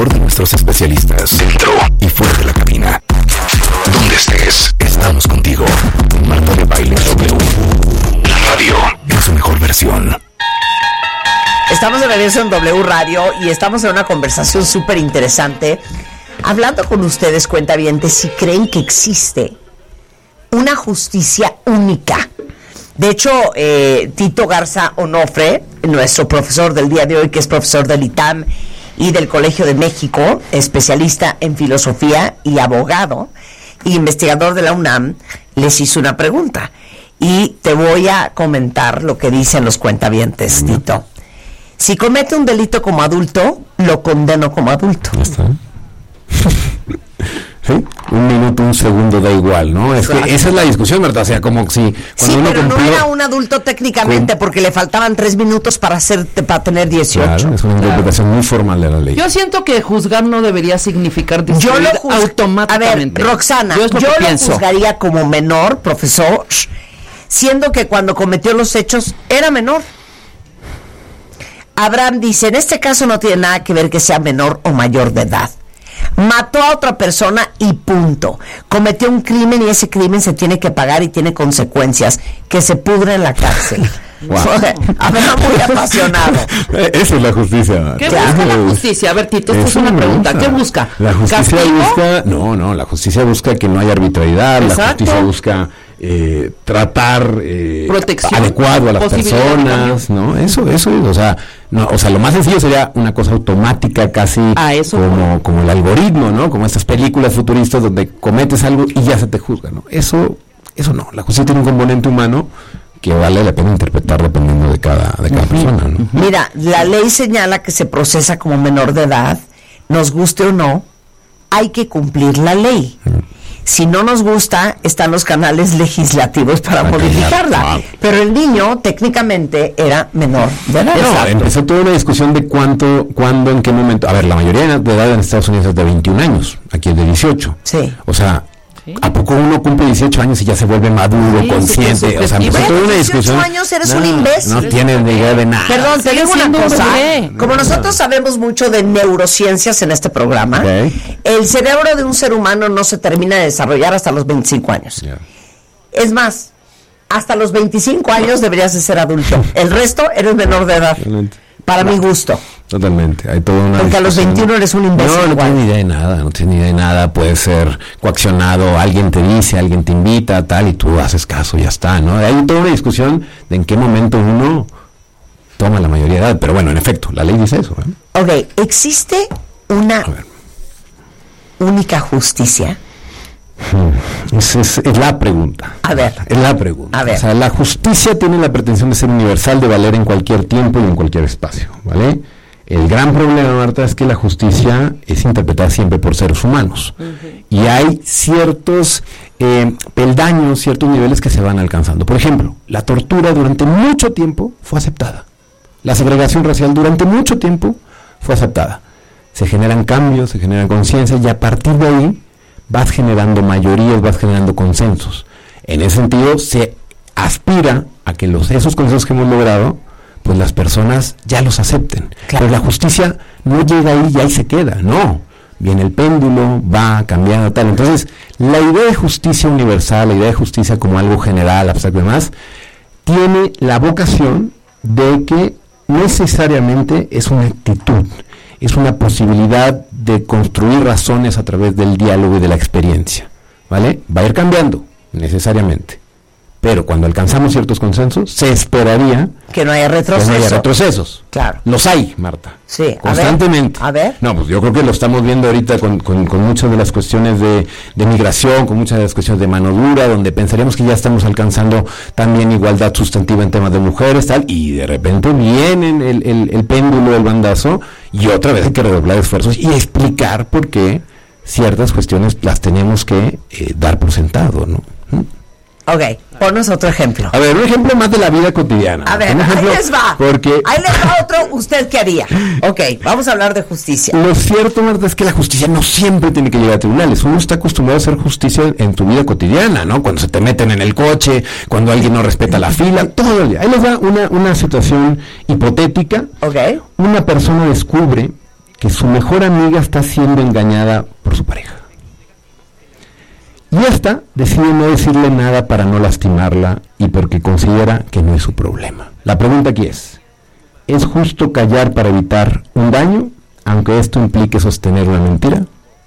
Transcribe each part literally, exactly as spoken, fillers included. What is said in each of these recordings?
de nuestros especialistas, dentro y fuera de la cabina. Donde estés, estamos contigo. Marta de Baile W. La radio en su mejor versión. Estamos de regreso en W Radio y estamos en una conversación súper interesante, hablando con ustedes, cuentavientes, si creen que existe una justicia única. De hecho, eh, Tito Garza Onofre, nuestro profesor del día de hoy, que es profesor del I T A M y del Colegio de México, especialista en filosofía y abogado, y investigador de la UNAM, les hizo una pregunta. Y te voy a comentar lo que dicen los cuentavientes, Tito. Si comete un delito como adulto, lo condeno como adulto. Ya está. Sí, un minuto, un segundo, da igual, ¿no? Es Claro. que esa es la discusión, Marta. O sea, como si cuando Sí, uno pero cumplió... no era un adulto técnicamente, porque le faltaban tres minutos para hacer, para tener dieciocho. Claro, es una interpretación muy formal de la ley. Yo siento que juzgar no debería significar Yo destruir lo juz- automáticamente. A ver, Roxana, yo, es lo yo que lo pienso. juzgaría como menor, profesor, siendo que cuando cometió los hechos era menor. Abraham dice, en este caso no tiene nada que ver que sea menor o mayor de edad. Mató a otra persona y punto. Cometió un crimen y ese crimen se tiene que pagar y tiene consecuencias. Que se pudre en la cárcel. Wow. Abraham muy apasionado. Esa es la justicia. ¿Qué Ya. busca la justicia? A ver, Tito, esta es Eso una me pregunta. gusta. ¿Qué busca? La justicia ¿Castigo? busca, no, no, la justicia busca que no haya arbitrariedad, Exacto. la justicia busca eh, tratar eh, Protección, adecuado a las posibilidad de personas, ¿no? Eso, eso es, o sea, no, o sea, lo más sencillo sería una cosa automática, casi A eso como, como el algoritmo, ¿no? Como estas películas futuristas donde cometes algo y ya se te juzga, ¿no? Eso, eso no, la justicia tiene un componente humano que vale la pena interpretar dependiendo de cada, de cada persona, ¿no? Mira, la ley señala que se procesa como menor de edad, nos guste o no, hay que cumplir la ley. Si no nos gusta, están los canales legislativos para Para modificarla. cambiar, wow. Pero el niño técnicamente era menor de edad. No, empezó toda una discusión de cuánto, cuándo, en qué momento. A ver, la mayoría de edad en Estados Unidos es de veintiún años, aquí es de dieciocho. Sí. O sea, Sí. ¿a poco uno cumple dieciocho años y ya se vuelve maduro, Sí, consciente? sí, O sea, sí, empezó sí. toda una Bueno, discusión. dieciocho años eres no, un imbécil. No tienes ni idea de nada. Perdón, te Sigue digo una siendo un cosa. bebé. Como nosotros sabemos mucho de neurociencias en este programa, Ok. el cerebro de un ser humano no se termina de desarrollar hasta los veinticinco años. Ya. Es más, hasta los veinticinco años deberías de ser adulto. El resto eres menor de edad. Totalmente. Para mi gusto. Totalmente, hay toda una Porque a los discusión. veintiuno eres un imbécil No, no igual. tienes ni idea de nada, no tienes ni idea de nada, puedes ser coaccionado, alguien te dice, alguien te invita, tal, y tú haces caso, ya está, ¿no? Hay toda una discusión de en qué momento uno toma la mayoría de edad, pero bueno, en efecto, la ley dice eso, ¿eh? Ok, ¿existe una A ver. única justicia? Es, es, es la pregunta. A ver. Es la pregunta. A ver. O sea, la justicia tiene la pretensión de ser universal, de valer en cualquier tiempo y en cualquier espacio, ¿vale? El gran problema, Marta, es que la justicia es interpretada siempre por seres humanos. Uh-huh. Y hay ciertos eh, peldaños, ciertos niveles que se van alcanzando. Por ejemplo, la tortura durante mucho tiempo fue aceptada. La segregación racial durante mucho tiempo fue aceptada. Se generan cambios, se generan conciencias y a partir de ahí vas generando mayorías, vas generando consensos. En ese sentido, se aspira a que los, esos consensos que hemos logrado, pues las personas ya los acepten. Claro. Pero la justicia no llega ahí y ahí se queda, no. Viene el péndulo, va cambiando, tal. Entonces, la idea de justicia universal, la idea de justicia como algo general, abstracto y demás, tiene la vocación de que necesariamente es una actitud, es una posibilidad de construir razones a través del diálogo y de la experiencia, ¿vale? Va a ir cambiando, necesariamente. Pero cuando alcanzamos ciertos consensos, se esperaría Que no haya que retroceso. no haya retrocesos. Claro. Los hay, Marta. Sí, a ver, Constantemente. a ver. No, pues yo creo que lo estamos viendo ahorita con, con, con muchas de las cuestiones de, de migración, con muchas de las cuestiones de mano dura, donde pensaríamos que ya estamos alcanzando también igualdad sustantiva en temas de mujeres, tal, y de repente viene el, el, el péndulo, el bandazo, y otra vez hay que redoblar esfuerzos y explicar por qué ciertas cuestiones las tenemos que eh, dar por sentado, ¿no? ¿Mm? Ok, ponnos otro ejemplo. A ver, un ejemplo más de la vida cotidiana. A ver, un ahí ejemplo, les va. Porque Ahí les va otro, ¿usted qué haría? Ok, vamos a hablar de justicia. lo cierto, Marta, es que la justicia no siempre tiene que llegar a tribunales. Uno está acostumbrado a hacer justicia en tu vida cotidiana, ¿no? Cuando se te meten en el coche, cuando alguien no respeta la fila, todo el día. Ahí les da una, una situación hipotética. Ok. Una persona descubre que su mejor amiga está siendo engañada por su pareja. Y esta decide no decirle nada para no lastimarla y porque considera que no es su problema. La pregunta aquí es, ¿es justo callar para evitar un daño, aunque esto implique sostener una mentira?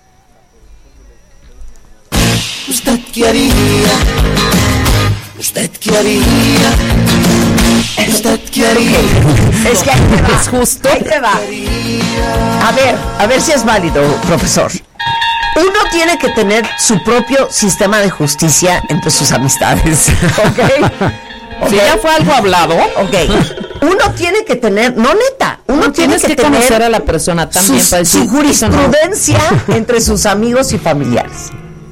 ¿Usted qué haría? ¿Usted qué haría? ¿Usted qué haría? Es que ahí te va. Es justo. Ahí te va. A ver, a ver si es válido, profesor. Uno tiene que tener su propio sistema de justicia entre sus amistades, ¿ok? Si ¿Ok? ya fue algo hablado, Ok. Uno tiene que tener, no neta, uno no tiene tienes que, que, tener conocer a la persona también sus- para decir su jurisprudencia entre sus amigos y familiares.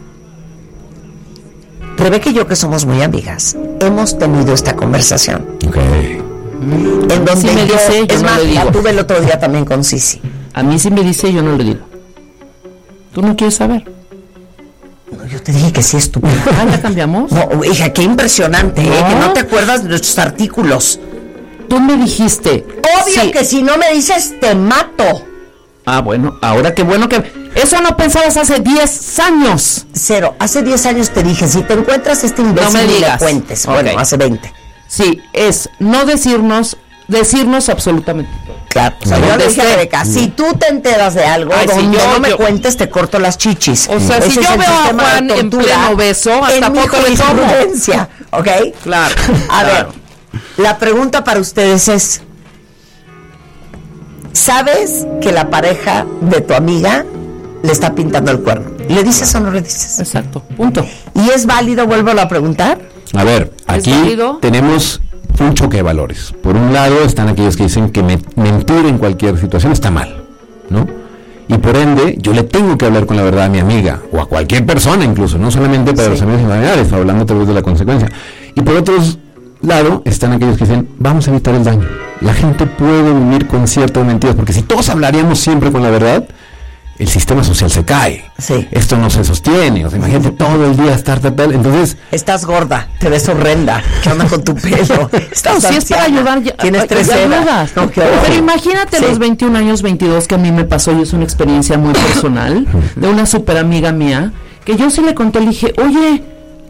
Rebeca y yo, que somos muy amigas, hemos tenido esta conversación. Ok. En donde Si me yo, dice, yo es no más, le la digo. tuve el otro día también con Sisi. A mí si me dice, yo no le digo. ¿Tú no quieres saber? No, yo te dije que sí, estúpido. Ah, ¿ya cambiamos? No, hija, qué impresionante, ¿eh? No. Que no te acuerdas de nuestros artículos. Tú me dijiste. Obvio sí. que si no me dices, te mato. Ah, bueno, ahora qué bueno que... Eso no pensabas hace diez años. Cero. Hace diez años te dije, si te encuentras este imbécil, No me ni le digas. cuentes. Ok. Bueno, hace veinte. Sí, es no decirnos, decirnos absolutamente. Claro. O sea, No, yo le dije a desde- Rebeca, si tú te enteras de algo Ay, si donde yo- no me yo- cuentes, te corto las chichis. O sea, Ese si es yo el veo a sistema de Juan en tortura pleno beso, hasta en mi foto le tomo. jurisprudencia, ¿ok? Claro, A claro. ver, la pregunta para ustedes es, ¿sabes que la pareja de tu amiga le está pintando el cuerno? ¿Le dices o no le dices? Exacto, punto. ¿Y es válido, vuelvo a preguntar? A ver, aquí válido? tenemos un choque de valores. Por un lado están aquellos que dicen que me- mentir en cualquier situación está mal, ¿no? Y por ende, yo le tengo que hablar con la verdad a mi amiga, o a cualquier persona incluso, no solamente para Sí. los amigos y familiares, hablando a través de la consecuencia. Y por otro lado, están aquellos que dicen, vamos a evitar el daño. La gente puede vivir con ciertas mentiras, porque si todos hablaríamos siempre con la verdad, el sistema social se cae. Sí. Esto no se sostiene. O sea, imagínate todo el día estar tal, tal. Entonces, Estás gorda, te ves horrenda. ¿Qué onda con tu pelo? Estás No, si es para anciana, ayudar, ya- Tienes ya tres ayudas. cejas. No, qué horror. Pero imagínate Sí. los veintiún años, veintidós que a mí me pasó, y es una experiencia muy personal, de una super amiga mía, que yo sí le conté, le dije, oye,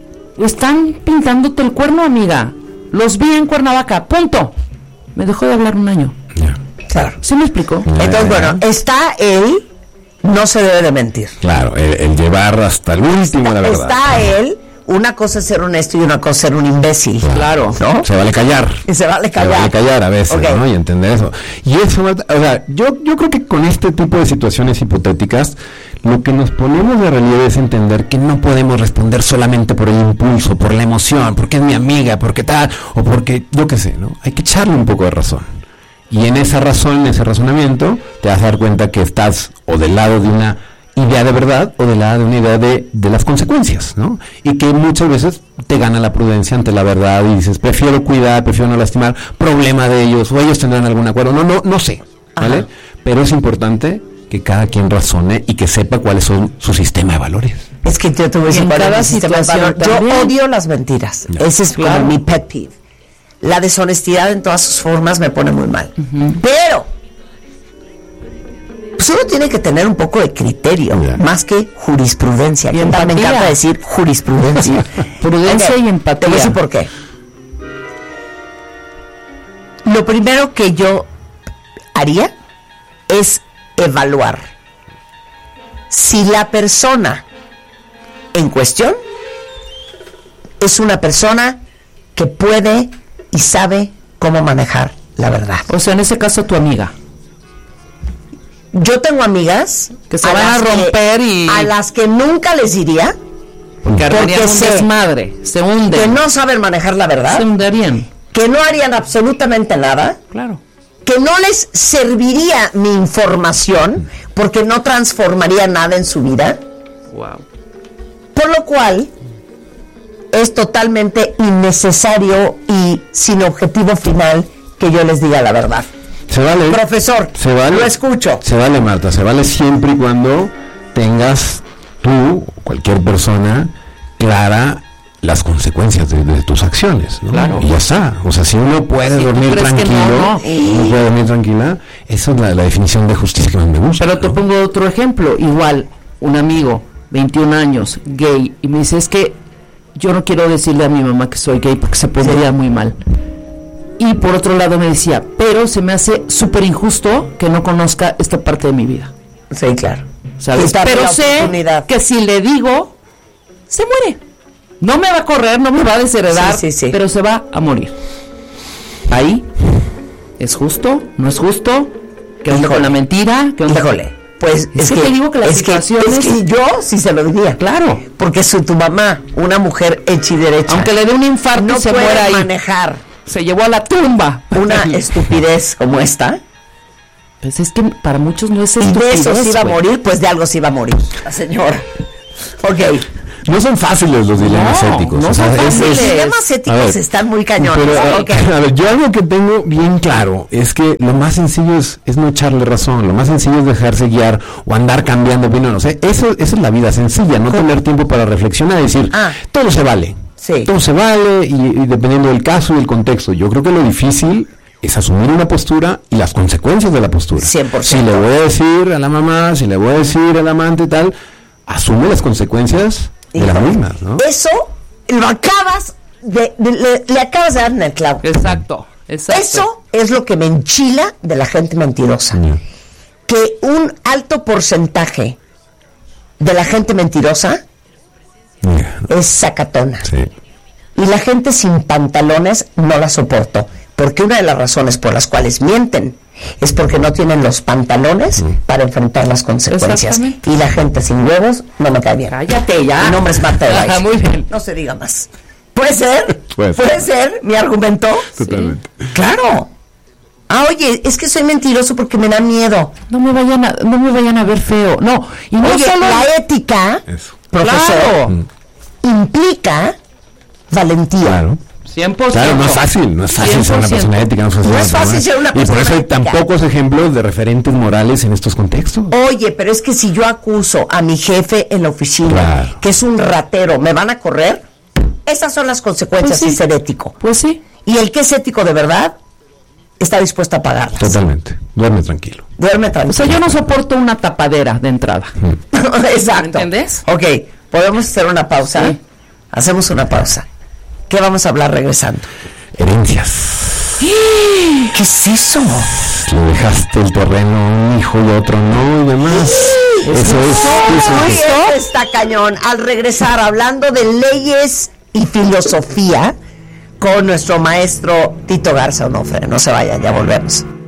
están pintándote el cuerno, amiga. Los vi en Cuernavaca, punto. Me dejó de hablar un año. ya. Claro. ¿Sí me explicó? Entonces, bueno, está él, no se debe de mentir. Claro, el, el llevar hasta el último la verdad. Está él, una cosa es ser honesto y una cosa es ser un imbécil. Claro. ¿No? Se vale callar. Y se vale Se callar. vale callar a veces, Ok. ¿no? Y entender eso. Y eso, Marta, o sea, yo, yo creo que con este tipo de situaciones hipotéticas, lo que nos ponemos de relieve es entender que no podemos responder solamente por el impulso, por la emoción, porque es mi amiga, porque tal, o porque, yo qué sé, ¿no? Hay que echarle un poco de razón. Y en esa razón, en ese razonamiento, te vas a dar cuenta que estás o del lado de una idea de verdad o del lado de una idea de, de las consecuencias, ¿no? Y que muchas veces te gana la prudencia ante la verdad y dices, prefiero cuidar, prefiero no lastimar, problema de ellos, o ellos tendrán algún acuerdo, no, no, no sé, ¿vale? Ajá. Pero es importante que cada quien razone y que sepa cuáles son su sistema de valores. Es que yo te voy a decir En cuál es cada mi sistema de situación valor. Yo también. odio las mentiras. Ya. Ese es Claro. como mi pet peeve. La deshonestidad en todas sus formas me pone muy mal. Pero pues uno tiene que tener un poco de criterio, Ya. más que jurisprudencia. Y Que me empatía. encanta decir jurisprudencia. Prudencia Ok, y empatía. Te voy a decir por qué. Lo primero que yo haría es evaluar si la persona en cuestión es una persona que puede y sabe cómo manejar la verdad. O sea, en ese caso, tu amiga. Yo tengo amigas Que se van a las romper y- a las que nunca les diría Porque harían un sé desmadre. Se que hunden. no saben manejar la verdad, Se hundirían. que no harían absolutamente nada, Claro. que no les serviría mi información porque no transformaría nada en su vida, Wow. por lo cual es totalmente innecesario y sin objetivo final que yo les diga la verdad. Se vale. Profesor, Se vale. lo escucho. Se vale, Marta, se vale siempre y cuando tengas tú, o cualquier persona, clara las consecuencias de, de tus acciones, ¿no? Claro. Y ya está. O sea, si uno puede Si dormir tranquilo, no, no. uno puede dormir tranquila, esa es la, la definición de justicia que más me gusta. Pero te ¿no? pongo otro ejemplo. Igual, un amigo, veintiún años, gay, y me dice, es que yo no quiero decirle a mi mamá que soy gay porque se pondría sí. muy mal. Y por otro lado me decía, pero se me hace súper injusto que no conozca esta parte de mi vida. Sí, claro. ¿Sabes? Pero sé que si le digo, se muere. No me va a correr, no me va a desheredar, sí, sí, sí. pero se va a morir. Ahí, ¿es justo? ¿No es justo? ¿Qué onda con la mentira? ¿Qué onda? Híjole, pues es, es que, que te digo que las es situaciones... Que, es que yo sí se lo diría. Claro. Porque si tu mamá, una mujer hecha y derecha, aunque le dé un infarto, no se puede muere ahí. manejar, se llevó a la tumba una estupidez como esta. Pues es que para muchos no es Y estupidez. de eso se iba a wey. morir, pues de algo se iba a morir la señora. Ok. No son fáciles los dilemas No, éticos. no o sea, son es- Los es- dilemas éticos a ver, están muy cañones. Pero, Ok. a ver, yo algo que tengo bien claro es que lo más sencillo es, es no echarle razón, lo más sencillo es dejarse guiar o andar cambiando opinión. O sea, eso, esa es la vida sencilla, no tener tiempo para reflexionar y decir, Ah. todo se vale. Sí. Todo se vale y, y dependiendo del caso y del contexto. Yo creo que lo difícil es asumir una postura y las consecuencias de la postura. cien por Si ciento. le voy a decir a la mamá, si le voy a decir al amante y tal, asume las consecuencias de las Híjole. mismas, ¿no? Eso lo acabas de, de- le, le acabas de dar en el clavo. Exacto, exacto. Eso es lo que me enchila de la gente mentirosa. Mm. Que un alto porcentaje de la gente mentirosa Mira, es sacatona. sí. Y la gente sin pantalones no la soporto. Porque una de las razones por las cuales mienten es porque no tienen los pantalones Mm. para enfrentar las consecuencias. Exactamente. Y la gente sin huevos no me cae bien. Cállate ya. Mi nombre es Marta de Baile. Ajá, muy bien. No se diga más. ¿Puede ser? Puede ¿Puede, ser. ser mi argumento? Totalmente. Claro. Ah, oye, es que soy mentiroso porque me da miedo. No me vayan a, no me vayan a ver feo. No, y no Oye, solo la ética, Eso. profesor, Claro. Mm. implica valentía. Claro. cien por ciento. Claro, no es fácil, no es fácil ser una cien por ciento. persona ética, no es fácil, No es ser una fácil ser una Y por persona eso hay ética. tan pocos ejemplos de referentes morales en estos contextos. Oye, pero es que si yo acuso a mi jefe en la oficina, Claro. que es un ratero, ¿me van a correr? Esas son las consecuencias Pues sí. de ser ético. Pues sí. Y el que es ético de verdad está dispuesto a pagarlas. Totalmente. Duerme tranquilo. Duerme O tranquilo. sea, yo no soporto una tapadera de entrada. Exacto. ¿Me entiendes? Ok, podemos hacer una pausa. Sí. Hacemos una pausa. ¿Qué vamos a hablar regresando? Herencias. ¿Qué es eso? Le dejaste el terreno a un hijo y a otro no y demás. Eso es. Eso Uy, es. esto está cañón. Al regresar, hablando de leyes y filosofía, con nuestro maestro Tito Garza Onofre. No se vayan, ya volvemos.